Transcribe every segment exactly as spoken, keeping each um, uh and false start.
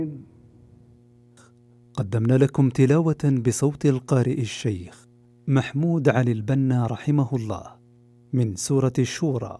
قدمنا لكم تلاوة بصوت القارئ الشيخ محمود علي البنا رحمه الله من سورة الشورى.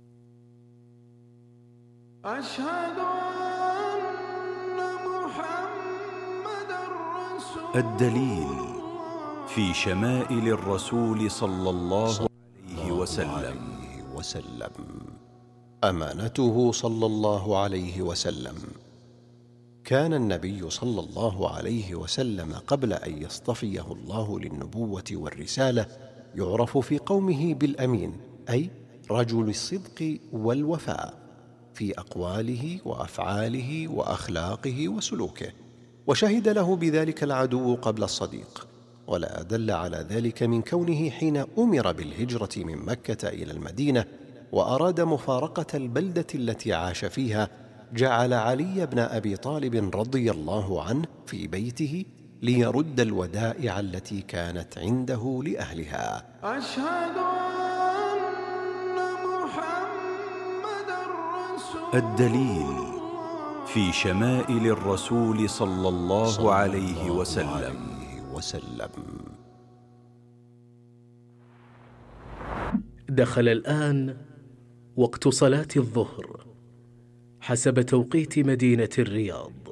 أشهد أن محمدًا رسول الدليل في شمائل الرسول صلى الله عليه وسلم. وسلم أمانته صلى الله عليه وسلم. كان النبي صلى الله عليه وسلم قبل أن يصطفيه الله للنبوة والرسالة يعرف في قومه بالأمين، أي رجل الصدق والوفاء في أقواله وأفعاله وأخلاقه وسلوكه، وشهد له بذلك العدو قبل الصديق. ولا أدل على ذلك من كونه حين أمر بالهجرة من مكة إلى المدينة وأراد مفارقة البلدة التي عاش فيها، جعل علي بن أبي طالب رضي الله عنه في بيته ليرد الودائع التي كانت عنده لأهلها. أشهد أن محمدًا رسول الدليل في شمائل الرسول صلى الله عليه وسلم. وسلم. دخل الآن وقت صلاة الظهر حسب توقيت مدينة الرياض.